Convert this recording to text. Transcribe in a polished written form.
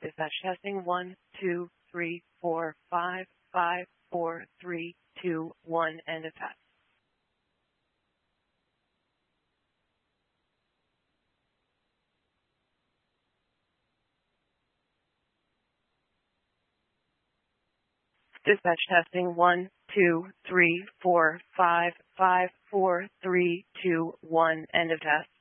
Dispatch testing 1, 2, 3, 4, 5, 5, 4, 3, 2, 1, end of test. Dispatch testing 1, 2, 3, 4, 5, 5, 4, 3, 2, 1, end of test.